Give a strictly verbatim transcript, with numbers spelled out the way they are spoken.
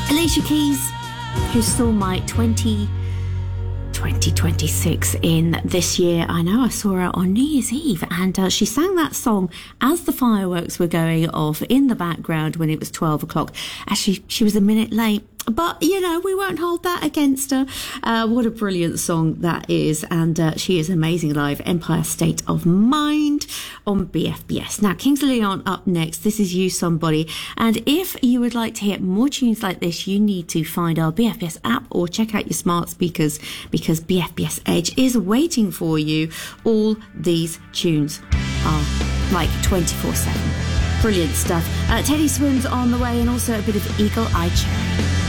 Alicia Keys, who saw my twenty twenty-six in this year. I know, I saw her on New Year's Eve, and uh, she sang that song as the fireworks were going off in the background when it was twelve o'clock. Actually, she was a minute late, but you know, we won't hold that against her. Uh, what a brilliant song that is, and uh, she is amazing live. Empire State of Mind on B F B S. Now, Kings of Leon up next. This is You Somebody, and if you would like to hear more tunes like this, you need to find our B F B S app or check out your smart speakers, because B F B S Edge is waiting for you. All these tunes are like twenty-four seven. Brilliant stuff. Uh, Teddy Swims on the way, and also a bit of Eagle Eye Cherry.